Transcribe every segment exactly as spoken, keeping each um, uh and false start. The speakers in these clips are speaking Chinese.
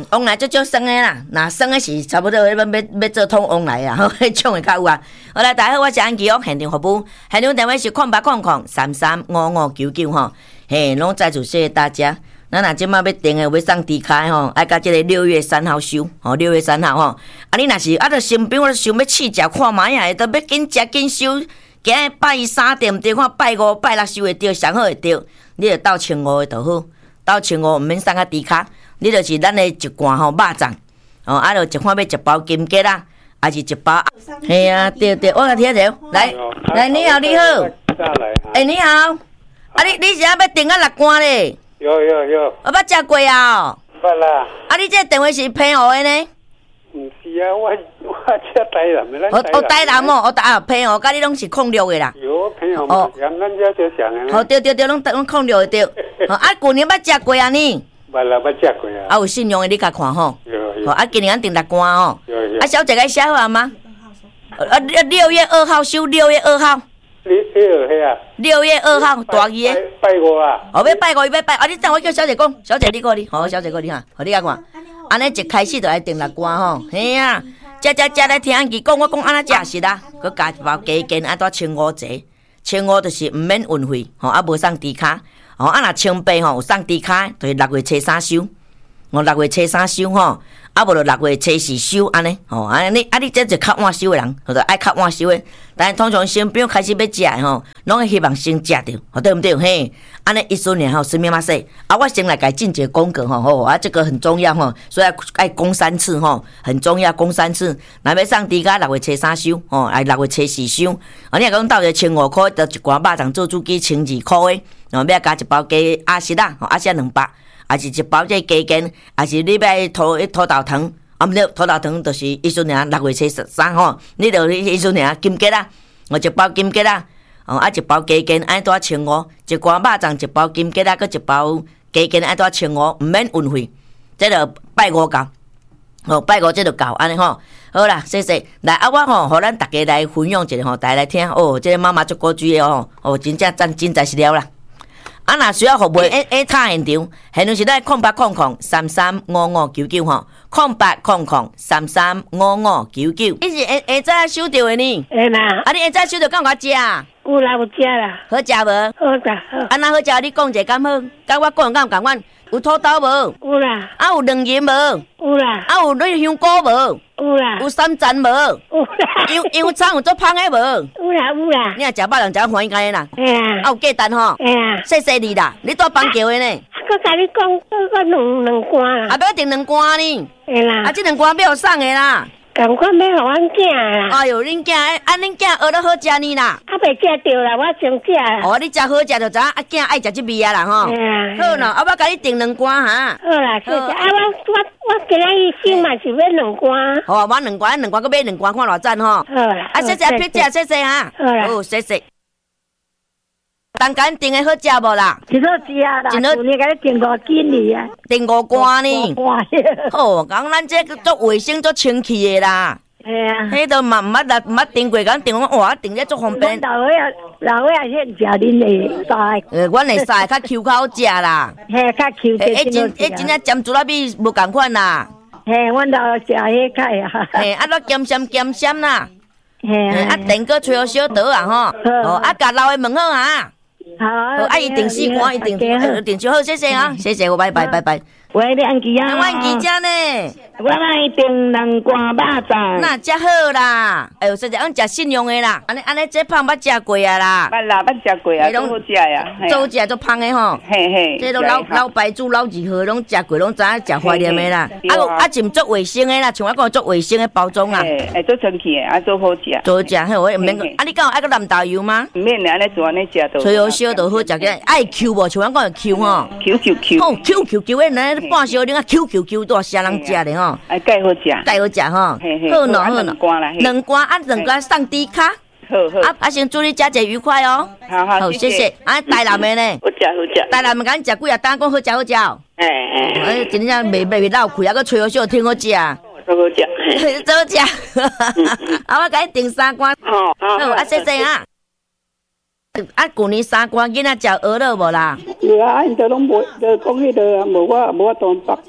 嗯，往来足足酸的啦，那酸的是差不多要要要做通往来啊，迄种的较有啊。好啦，大家好，我是安琪哦，现场服务，现场电话是空八空空三三五五九九吼，嘿，拢再次谢谢大家。咱若即马要订的要送猪脚吼，爱甲即个六月三号收吼，六月三号吼。啊，你若是啊，着身边我想要试食看卖啊，都要紧食紧收。今日拜三点钟，看拜五、拜六收会着，上好会着。你着到千五的就好，到千五毋免送啊猪脚，你就是咱的一罐吼肉粽，哦，啊，着一看要一包金桔啦，还是一包。嘿啊，对对，我甲听着，来来，你好，你好。哎，你好。啊，你你是啊要订啊六罐咧？ 有有有， 我捌食过啊。 捌啦。 啊，你这个电话是平湖的呢？ 唔是啊，我我这台南的，咱台南。我台南哦，我啊平湖，甲你拢是控六的啦。 有平湖嘛，咱咱这就上的。 哦，对对对，拢拢控六的对。哦，啊，旧年捌食过啊你？ 捌啦，捌食过啊。 啊，有信用的你甲看吼。 有有。 哦，啊，今年咱订六罐哦。 有有。 啊，小姐该写好吗？啊，六月二号收，六月二号。 你你有迄啊？ 六月二号大二的。 拜五啊。 哦，要拜五，要拜。啊，你等我叫小姐讲，小姐你过你，好，小姐过你哈，互你甲看。安尼一开始就来订六罐吼，嘿啊，食食食来听伊讲，我讲安怎食是啦，佮加一包鸡筋，安怎千五折，千五就是毋免运费，吼，啊无送猪脚，吼，啊若千八吼有送猪脚，就是六月初三收，我六月初三收吼。啊，无就六月初四收安尼，吼，安尼啊，你这就较晚收的人，或者爱较晚收的，但是通常新朋友开始要食的吼，拢会希望先食着，吼，对不对？嘿，安尼意思呢吼，什么嘛说，啊，我先来改进节功课吼，吼，啊，这个很重要吼，所以爱讲三次吼，很重要，讲三次。若要送猪脚，六月初三收，吼，来六月初四收，啊，你若讲到一千五块，得一罐肉粽做主机千二块的，然后要加一包鸡鸭舌啦，吼，鸭舌两百。还是一包这鸡筋，还是你要土土豆糖，啊，毋对，土豆糖就是意思尔六月初十三吼，你着意思尔金桔啦，我一包金桔啦，哦，啊一包鸡筋爱多千五，一罐肉粽一包金桔啦，佮一包鸡筋爱多千五，毋免运费，这着拜五到，哦，拜五这着够安尼吼，好啦，谢谢，来啊，我吼，互咱大家来分享一下吼，大家来听哦，这个妈妈足古锥的吼，哦，真正赞真材实料啦。啊，若需要服务 A A 卡现场，现场是咧空八空空三三五五九九吼，空八空空三三五五九九。你是下下早收到的呢？ 会啦。 啊，你下早收到，敢有甲食啊？ 有啦，有食啦。 好食无？ 好食好。 啊，那好食，你讲者敢好？甲我讲敢有共款？有土豆无？ 有啦。 啊，有两仁无？ 有啦。 啊，有那香菇无？ 有啦。 有三层无？ 有啦。 香香肠有做芳的无？ 有啦有啦。 你若食肉粽食欢喜干的啦。 嘿啊。 啊，有价单吼。 嘿啊。 谢谢你啦，你住邦桥的呢？ 我甲你讲，我两两罐啦。 啊，要订两罐呢。 嘿啦。 啊，这两罐要送的啦。 赶快要互阮囝啦！ 哎哟，恁囝，啊，恁囝学得好食呢啦。 啊，袂食着啦，我先食啦。 哦，你食好食就知影，啊，囝爱食这味啊啦吼。 嗯。 好喏，啊，我甲你订两罐哈。 好啦，谢谢。啊，我我我今仔日先嘛是要两罐。 好啊，我两罐，两罐搁买两罐，看偌赞吼。 好啦。 啊，谢谢皮姐，谢谢哈。 好啦。 好，谢谢。当间订的好食无啦？ 真好食啦！真好。你甲你订五斤哩啊？ 订五罐呢。 五罐。 好，讲咱这个做卫生、做清气的啦。 嘿啊， 迄都嘛毋捌啦，毋捌订过，讲订我哇，订咧足方便。 老伙仔，老伙仔先食恁的菜。 呃，阮的菜较 Q 较好食啦。 嘿，较 Q 诶，迄真迄真正尖猪仔米无共款啦。 嘿，阮老食迄菜啊。 嘿，啊，落咸咸咸咸啦。 嘿啊。 啊，订个吹好小刀啊吼。哦，啊，甲老的问好啊。 好。 啊，伊订四罐，伊订订就好，谢谢啊，谢谢，我拜拜拜拜。 喂，你安琪啊？ 我安琪遮呢。 我来订两罐肉粽。 那遮好啦，哎呦，实在用食信用的啦。安尼安尼，这胖捌食过啊啦。 捌啦，捌食过啊，都好食呀。 做好食做胖的吼。 嘿嘿。 这都老老白煮老二号，拢食过，拢知影食怀念的啦。啊啊，真做卫生的啦，像我讲做卫生的包装啊。 哎，哎，做清气的，啊，做好食。 做好食，嘿，我毋免讲。啊，你敢有爱个蓝豆油吗？ 毋免安尼做安尼食都。 吹好烧就好食个，爱 Q 无？像我讲 Q 吼。 Q Q Q。 哦 ，Q Q Q 的，那半烧恁啊 Q Q Q 多啥人食的吼？ 哎，介好食。 介好食吼。好喏，好喏。两罐啦，两罐啊，两罐送猪脚。 好好。 啊啊，先祝你食者愉快哦。 好好， 谢谢。啊，台南的呢？ 好食好食。 台南咪敢食几啊？单讲好食好食。 哎哎。 哎，真正袂袂闹开，啊个吹好烧挺好食。 都好食。 都好食。啊，我甲你订三罐。 好好。 啊，谢谢啊。啊，旧年三罐囡仔食鹅肉无啦？ 有啊，因都拢无，就讲迄个无我无我当北。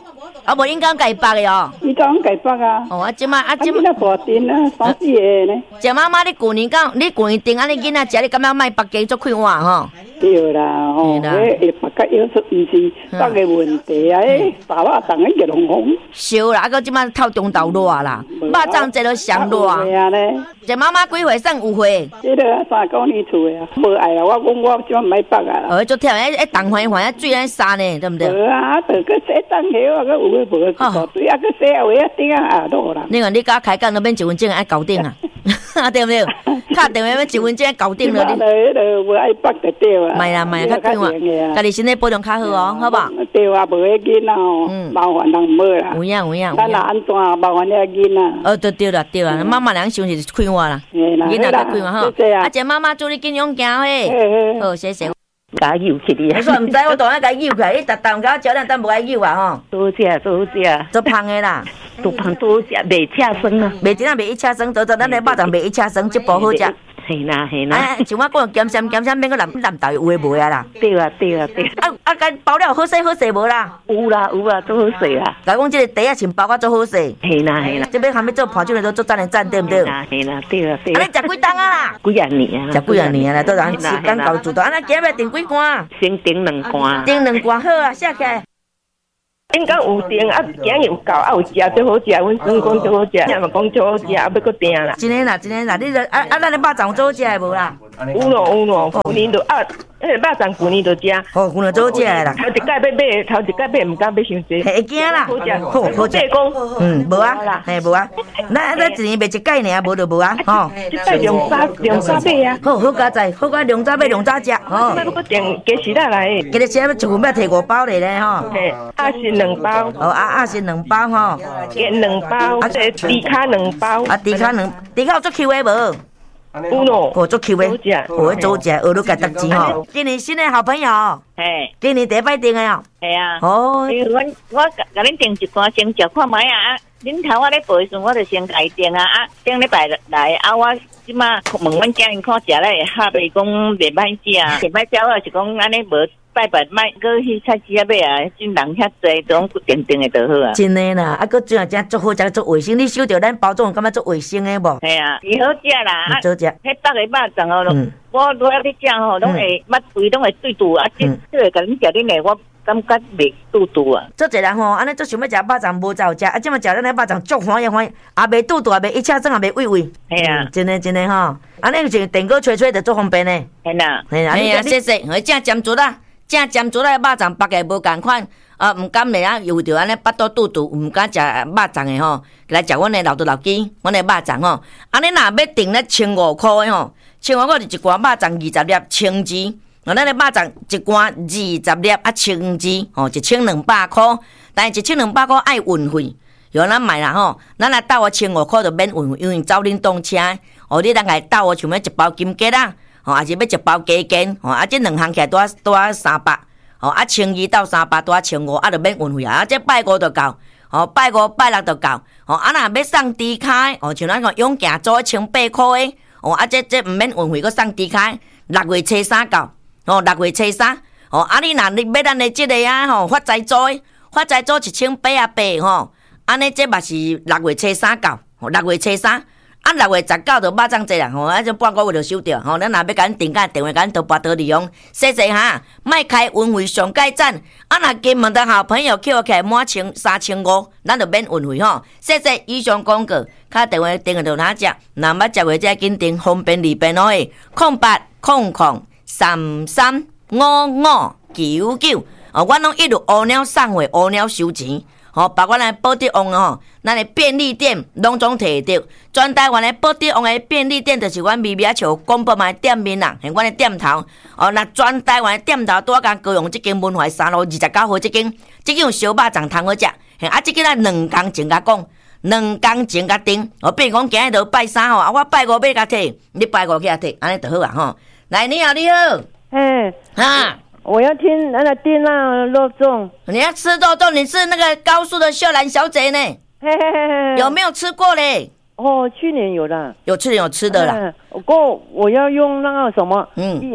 啊无应该家己拔的哦。 伊当家北啊。 哦，啊即马啊啊， 即囡仔大阵啊，三四个呢。 谢妈妈，你旧年讲你旧年订安尼囡仔食，你感觉卖拔鸡做开碗吼？ 对啦，吼，迄会拔甲腰出，毋是北个问题啊，迄大肉当个热烘烘。 烧啦，啊个即马透中昼热啦，肉粽这都上热。 啊咧。 谢妈妈几岁算有岁？ 这个三九年厝的啊，无爱啊，我讲我即马唔爱拔啊啦。 哦，做忝，迄迄冻环环啊水安沙呢，对毋对？ 无啊，着去洗冻起啊，佮有诶无去大水啊，去洗啊，话啊顶啊下落啦。 你看你甲开讲都免一分钟爱搞定啊，对毋对？敲电话要一分钟搞定了。 你迄个无爱拔就对啊。 卖啦卖啦，较快啊！家己身体保重较好哦，好吧？ 对啊，无迄囡仔哦，麻烦人无啦。 有影有影。 咱若安怎麻烦遐囡仔？ 哦，对对啦对啦，妈妈人想是开我啦，囡仔较开我吼。啊，姐妈妈祝你健康行嘿。好，谢谢。 甲扭起你。 我说唔知，我当然甲扭起来，你逐当甲我照咱，咱无爱扭啊吼。 多食多食， 做胖的啦。 多胖多食，袂车酸啊。 袂真啊，袂一车酸，做做咱的肉粽袂一车酸，这步好食。 系啦系啦， 哎，像我讲咸咸咸咸，免个南南豆有诶无啊啦？ 对啊对啊对。 啊啊，甲包了好势好势无啦？ 有啦有啊，做好势啦。 甲讲这个底啊，穿包甲做好势。 系啦系啦， 这边还没做盘酒的都做赞的赞，对不对？ 系啦系啦对啊对。 啊，你食几档啊啦？ 几啊年啊？ 食几啊年啊啦？都人时间够主动，啊，咱今日订几罐？ 先订两罐。 订两罐好啊，写起来。 应该有订啊，今日有够啊，有食最好食，阮孙讲最好食，也嘛讲最好食，啊，要搁订啦。 真诶啦，真诶啦，你啊啊，咱的肉粽做好食诶无啦？ 有咯有咯，旧年就啊，迄个肉粽旧年就食。 哦，旧年做好食诶啦。 头一届要买，头一届买唔敢买伤济。 会惊啦， 好食， 好好食。嗯，无啊，嘿无啊，咱咱一年卖一届尔，无就无啊，吼。 即摆量早量早买啊。 好好加在，好加量早买量早食，吼。 要搁订加时仔来。 今日时要一份要摕五包嚟咧，吼。 嘿，啊是两包。 哦啊啊是两包吼。 加两包，啊这猪卡两包。 啊猪卡两，猪卡有做 Q 的无？ 有咯， 哦做 Q 的，哦做食，学你家得钱吼。今年新的好朋友， 嘿， 今年第一摆订的哦。 系啊。 哦。 因为阮我甲恁订一罐先食看卖啊，啊，恁头我咧背时，我就先家订啊，啊，顶礼拜来啊，我即马问阮家人看食咧，哈袂讲袂歹食啊，袂歹食我是讲安尼无。拜拜，卖搁去菜市仔买啊！真人遐济，总定定的就好啊。 真的啦，啊，搁怎样真做好食做卫生？你收着咱包装，感觉做卫生的无？ 系啊，是好食啦。 好食。 迄北个肉粽哦，我拄仔咧食吼，拢会捌胃拢会对肚啊，即即个甲恁食恁的，我感觉袂肚肚啊。 做一人吼，安尼做想要食肉粽无走食，啊，即马食咱的肉粽足欢喜欢喜，也袂肚肚，也袂一车装，也袂胃胃。 系啊， 真的真的吼，安尼就是电锅吹吹就足方便的。 系啦， 系啦，哎呀，谢谢，我正尖做啦。正尖做来肉粽，别个无共款，啊，毋敢来啊，有着安尼巴肚肚肚，毋敢食肉粽的吼，来食阮的老豆老鸡，阮的肉粽吼。安尼若要订咧千五块的吼，千五块是一罐肉粽二十粒千支，哦，咱的肉粽一罐二十粒啊千支，吼，一千两百块，但是一千两百块爱运费，有咱买啦吼，咱来斗我千五块就免运费，因为走恁动车，哦，你当来斗我像要一包金桔啦。吼，还是要一包鸡筋，吼，啊，这两项起来拄啊拄啊三百，吼，啊，千二到三百拄啊千五，啊，就免运费啊，啊，这拜五就够，吼，拜五拜六就够，吼，啊，若要送猪卡，吼，像咱讲永健做一千八块诶，吼，啊，这这毋免运费，佮送猪卡，六月初三到，吼，六月初三，吼，啊，你若你要咱的即个啊，吼，发财做，发财做一千八啊八，吼，安尼这嘛是六月初三到，吼，六月初三。啊，六月十九就肉粽节啦，吼，啊，就半个月就收掉，吼，咱若要甲咱订购电话，甲咱多拨多利用，谢谢哈，莫开运费上盖赞，啊，若金门的好朋友扣起来满千三千五，咱就免运费吼，谢谢以上广告，卡电话订个就哪只，若捌食过再紧订，方便利便哦诶，空八空空三三五五九九，哦，阮拢一路乌鸟送货，乌鸟收钱。吼，包括咱宝德旺吼，咱的便利店拢总摕着。全台湾的宝德旺的便利店，就是阮咪咪啊像广播嘛店面啦，是阮的店头。哦，那全台湾的店头拄啊甲高雄即间文华三路二十九号即间，即间有烧肉粽通好食。嘿，啊，即间啊两工前甲讲，两工前甲订。哦，比如讲今日就拜三吼，啊，我拜五要甲摕，你拜五去甲摕，安尼就好啊吼。来，你好，你好。 哎。 啊。 我要听那个订那肉粽， 你要吃肉粽，你是那个高速的秀兰小姐呢？ 嘿嘿嘿， 有没有吃过嘞？ 哦，去年有啦， 有去年有吃的啦。 不过我要用那个什么，嗯，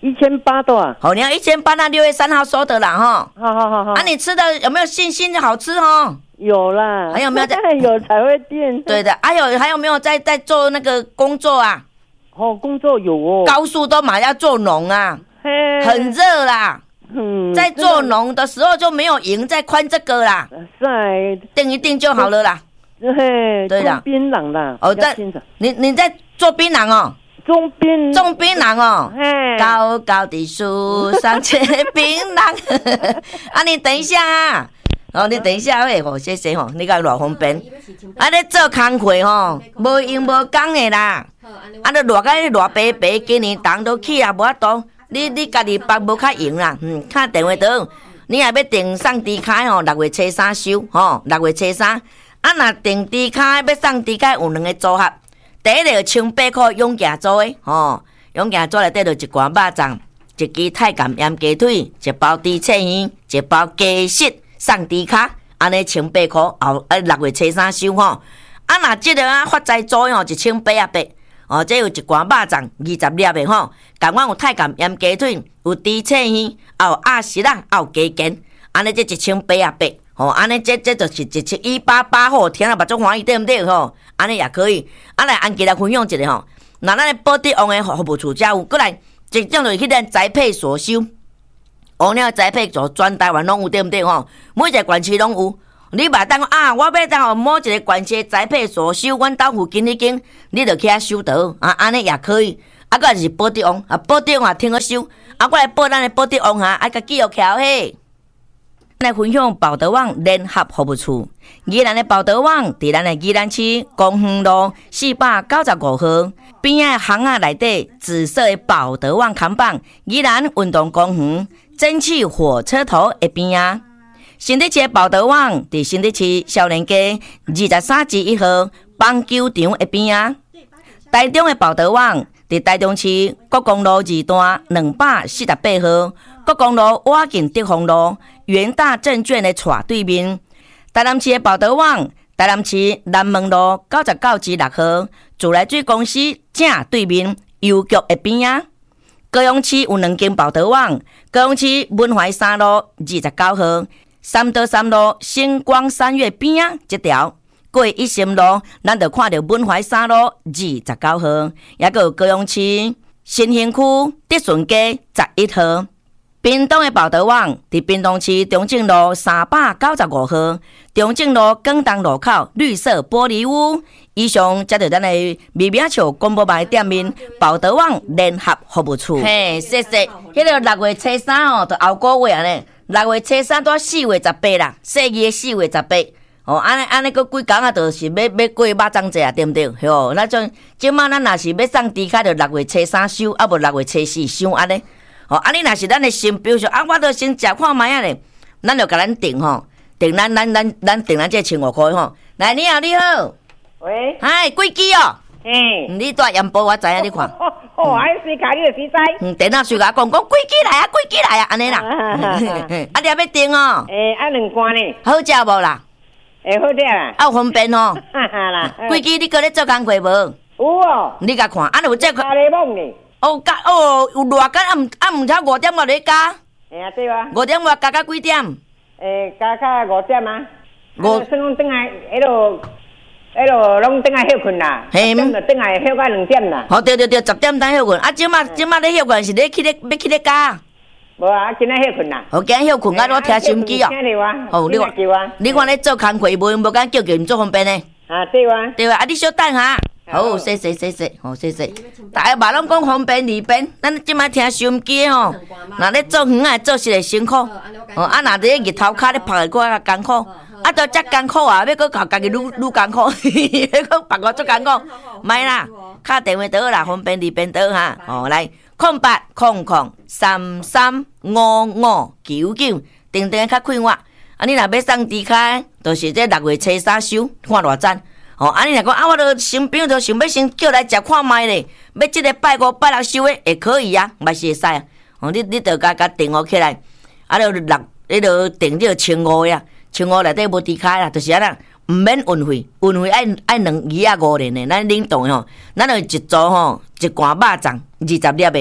一千八多啊？ 好，你要一千八，那六月三号收的啦哈。 好好好好。 啊，你吃的有没有信心好吃哈？ 有啦。 还有没有在？ 有才会订。 对的，还有还有没有在在做那个工作啊？ 哦，工作有哦。 高速都马要做农啊，很热啦。 嗯， 在做农的时候就没有赢，在宽这个啦。 在定一定就好了啦。 嘿， 对啦， 槟榔啦。 哦，在你你在做槟榔哦。 种槟种槟榔哦， 嘿， 高高的树上结槟榔。啊，你等一下啊，哦，你等一下喂，吼，谢谢吼，你讲偌方便。啊，你做工课吼，无用无讲的啦。啊，你偌个偌白白，今年当都起啊，无法度。你你家己帮无较用啦，嗯，敲电话倒。你也要订送猪脚吼，六月初三收吼，六月初三。啊，若订猪脚要送猪脚有两个组合。第一个千八块永健做的，吼，永健做内底就一罐肉粽，一支太监盐鸡腿，一包猪翅鱼，一包鸡翅，送猪脚，安尼千八块，后啊六月初三收吼。啊，若即个啊发财做吼，一千八啊八，哦，这有一罐肉粽二十粒的吼，共阮有太监盐鸡腿，有猪翅鱼，也有鸭舌啦，也有鸡筋，安尼这一千八啊八。吼，安尼这这就是一七一八八号，听了目睭欢喜对毋对吼？安尼也可以。啊来，安吉来分享一下吼。那咱的保德王的服务处才有，过来一种就是去咱宅配所收，王鸟宅配就全台湾拢有对毋对吼？每一个县市拢有。你嘛当啊，我要当互某一个县市宅配所收，阮兜附近迄间，你就去遐收得啊，安尼也可以。啊，个是保德王，啊保德王也听个收，啊过来报咱的保德王哈，啊甲记录起来嘿。来分享保德网联合服务处，宜兰的保德网伫咱的宜兰市公园路四百九十五号边仔巷仔内底紫色的保德网看板，宜兰运动公园蒸汽火车头的边仔。新竹市的保德网伫新竹市少年街二十三至一号棒球场的边仔。台中的保德网伫台中市国公路二段两百四十八号国公路瓦近德丰路元大证券的斜对面。台南市的保德网，台南市南门路九十九至六号自来水公司正对面邮局的边仔。高雄市有两间保德网，高雄市文怀三路二十九号三德三路星光三月边仔这条。过一心路，咱就看到文怀三路二十九号，也个高雄市新兴区德顺街十一号。屏东的保德网伫屏东市中正路三百九十五号，中正路广东路口绿色玻璃屋。以上才着咱的微名笑广播牌店面保德网联合服务处。嘿，谢谢。迄个六月初三哦，就后个月呢，六月初三到四月十八啦，四月的四月十八。哦，安尼安尼，佫几工啊，就是要要过肉粽节啊，对毋对？吼，那种即摆咱若是要送猪脚，就六月初三收，啊无六月初四收安尼。哦，啊你若是咱的新标准啊，我著先食看卖啊咧，咱就甲咱订吼，订咱咱咱咱订咱这千五块吼。来，你好，你好， 喂， 嗨，贵机哦， 嘿， 你带盐包我知影，你看。 哦，啊，谁家你就谁知？ 嗯，电脑随甲讲讲贵机来啊，贵机来啊，安尼啦。啊，你还要订哦？ 诶，啊两罐呢？ 好食无啦？ 会好食啦， 啊有方便哦。 哈哈啦， 规矩你搁咧做工课无？ 有哦。 你甲看，啊有这个。 加咧梦呢？ 哦，加哦，有偌间啊？毋啊毋超五点我咧加。 哎呀，对哇。 五点我加到几点？ 诶，加到五点啊。 五。 算讲等下，迄落，迄落拢等下休困啦。嘿。点就等下休到两点啦。 好，对对对，十点当休困。啊，即马即马咧休困是咧去咧要去咧加。 无啊，今仔休困啦。 好，今仔休困，啊，我听收音机哦。哦，你看，你看咧做工课无无敢叫叫唔做方便呢？ 啊，对哇。 对哇，啊，你小等下。好，谢谢谢谢，好谢谢。大家嘛拢讲方便利便，咱即摆听收音机吼，若咧做远啊，做实会辛苦。哦，啊，若伫日头骹咧拍个较艰苦，啊，都遮艰苦啊，要搁搞家己愈愈艰苦，要搁别个做艰苦，歹啦，敲电话倒啦，方便利便倒哈。哦，来。空八空空三三五五九九，定定较快活。啊，你若要送猪脚，就是这六月初三收，看偌赞。哦，啊，你若讲啊，我都新朋友都想要先叫来食看卖咧，要即个拜五拜六收的，也可以啊，嘛是会使啊。哦，你你着甲甲订好起来，啊，就六，你着订这千五呀，千五内底无猪脚啦，就是安那。毋免运费，运费爱爱两二啊五连的，咱冷冻吼，咱就一组吼，一罐肉粽二十粒的，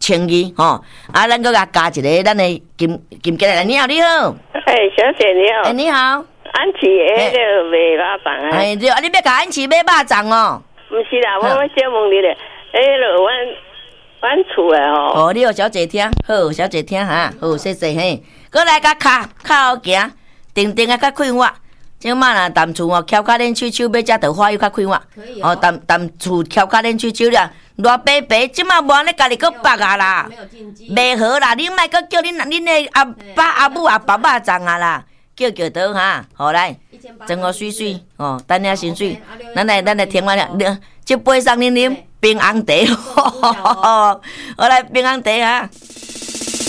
千二吼，啊，咱搁甲加一个咱的金金鸡来，你好你好， 哎，小姐你好， 哎你好， 安琪迄个卖肉粽啊， 哎对，啊你要甲安琪买肉粽哦， 毋是啦，我我想问你咧，迄个阮阮厝诶吼， 哦，你好小姐听，好小姐听哈，好谢谢嘿，搁来甲卡卡后行，定定啊较快活。即摆若淡厝哦，翘脚练手手，要食桃花又较快活。哦，淡淡厝翘脚练手手了，偌白白，即摆无安尼家己搁绑啊啦，袂好啦，你莫搁叫恁恁的阿爸阿母阿爸爸粽啊啦，叫叫倒哈，好来，装好水水哦，等下先水，咱来咱来听完了，即杯送恁啉冰红茶，好来冰红茶哈。